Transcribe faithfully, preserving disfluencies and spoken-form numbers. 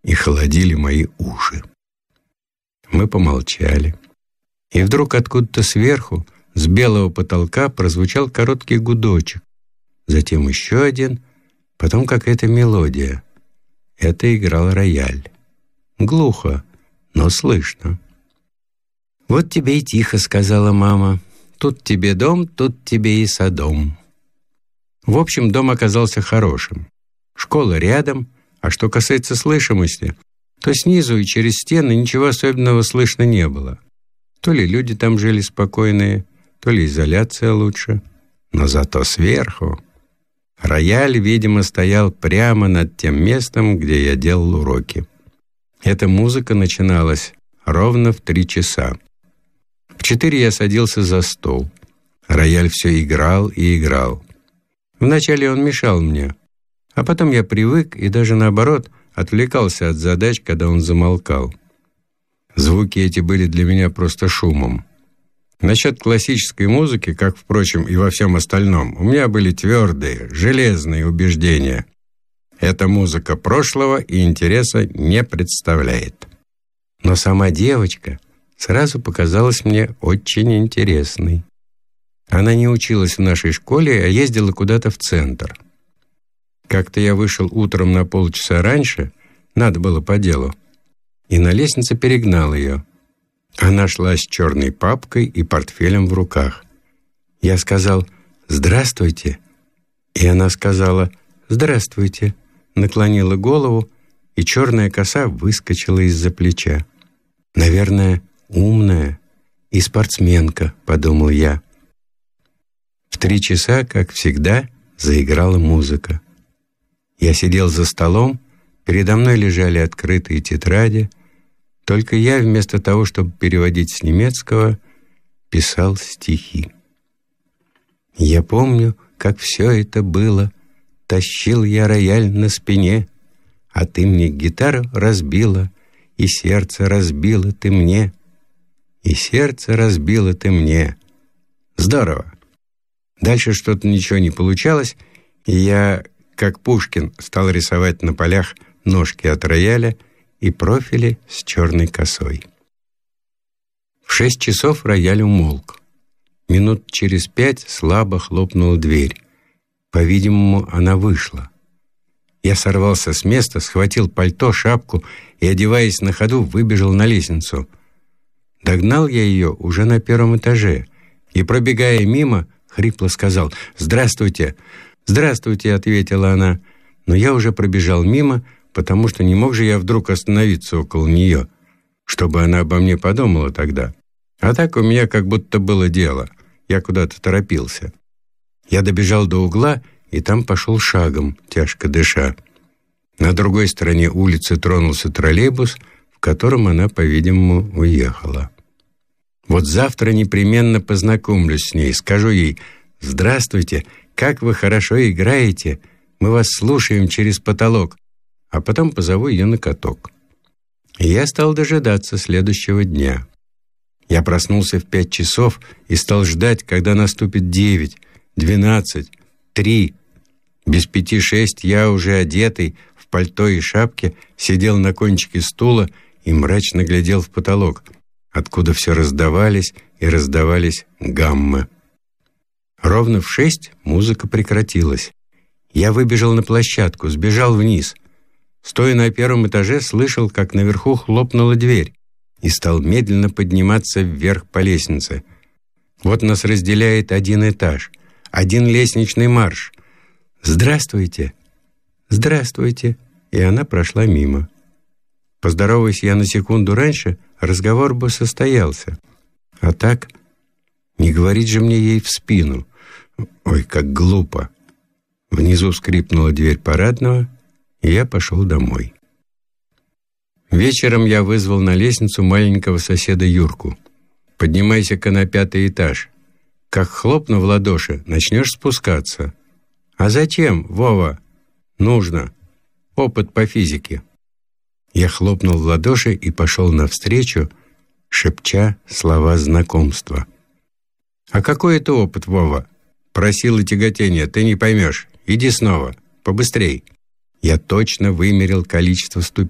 и холодили мои уши. Мы помолчали, и вдруг откуда-то сверху, с белого потолка, прозвучал короткий гудочек, затем еще один, потом какая-то мелодия. Это играл рояль. Глухо, но слышно. «Вот тебе и тихо», — сказала мама. «Тут тебе дом, тут тебе и садом». В общем, дом оказался хорошим. Школа рядом, а что касается слышимости, то снизу и через стены ничего особенного слышно не было. То ли люди там жили спокойные, то ли изоляция лучше. Но зато сверху рояль, видимо, стоял прямо над тем местом, где я делал уроки. Эта музыка начиналась ровно в три часа. В четыре я садился за стол. Рояль все играл и играл. Вначале он мешал мне, а потом я привык и даже наоборот отвлекался от задач, когда он замолкал. Звуки эти были для меня просто шумом. Насчет классической музыки, как, впрочем, и во всем остальном, у меня были твердые, железные убеждения. Эта музыка прошлого и интереса не представляет. Но сама девочка сразу показалась мне очень интересной. Она не училась в нашей школе, а ездила куда-то в центр. Как-то я вышел утром на полчаса раньше, надо было по делу, и на лестнице перегнал ее. Она шла с черной папкой и портфелем в руках. Я сказал «Здравствуйте», и она сказала «Здравствуйте», наклонила голову, и черная коса выскочила из-за плеча. «Наверное, умная и спортсменка», — подумал я. В три часа, как всегда, заиграла музыка. Я сидел за столом, передо мной лежали открытые тетради, только я, вместо того, чтобы переводить с немецкого, писал стихи. Я помню, как все это было. Тащил я рояль на спине, а ты мне гитару разбила, и сердце разбила ты мне, и сердце разбила ты мне. Здорово. Дальше что-то ничего не получалось, и я, как Пушкин, стал рисовать на полях ножки от рояля и профили с черной косой. В шесть часов рояль умолк. Минут через пять слабо хлопнула дверь. По-видимому, она вышла. Я сорвался с места, схватил пальто, шапку и, одеваясь на ходу, выбежал на лестницу. Догнал я ее уже на первом этаже и, пробегая мимо, хрипло сказал «Здравствуйте!» «Здравствуйте!» — ответила она. Но я уже пробежал мимо, потому что не мог же я вдруг остановиться около нее, чтобы она обо мне подумала тогда. А так у меня как будто было дело. Я куда-то торопился. Я добежал до угла и там пошел шагом, тяжко дыша. На другой стороне улицы тронулся троллейбус, в котором она, по-видимому, уехала. Вот завтра непременно познакомлюсь с ней, скажу ей «Здравствуйте, как вы хорошо играете, мы вас слушаем через потолок», а потом позову ее на каток. И я стал дожидаться следующего дня. Я проснулся в пять часов и стал ждать, когда наступит девять, двенадцать, три. Без пяти шесть я, уже одетый, в пальто и шапке, сидел на кончике стула и мрачно глядел в потолок, откуда все раздавались и раздавались гаммы. Ровно в шесть музыка прекратилась. Я выбежал на площадку, сбежал вниз. Стоя на первом этаже, слышал, как наверху хлопнула дверь, и стал медленно подниматься вверх по лестнице. Вот нас разделяет один этаж, один лестничный марш. «Здравствуйте! Здравствуйте!» И она прошла мимо. Поздороваясь я на секунду раньше, разговор бы состоялся. А так, не говорить же мне ей в спину. Ой, как глупо. Внизу скрипнула дверь парадного, и я пошел домой. Вечером я вызвал на лестницу маленького соседа Юрку. «Поднимайся-ка на пятый этаж. Как хлопну в ладоши, начнешь спускаться». «А зачем, Вова?» «Нужно. Опыт по физике». Я хлопнул в ладоши и пошел навстречу, шепча слова знакомства. «А какой это опыт, Вова? Про силы тяготения ты не поймешь. Иди снова, побыстрей». Я точно вымерил количество ступеней.